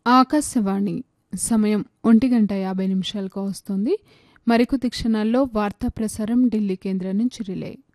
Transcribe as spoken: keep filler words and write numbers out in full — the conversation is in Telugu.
ఆకాశవాణి సమయం ఒంటి గంట యాభై నిమిషాలకు వస్తుంది. మరికొద్ది క్షణాల్లో వార్తా ప్రసారం ఢిల్లీ కేంద్రం నుంచి రిలే.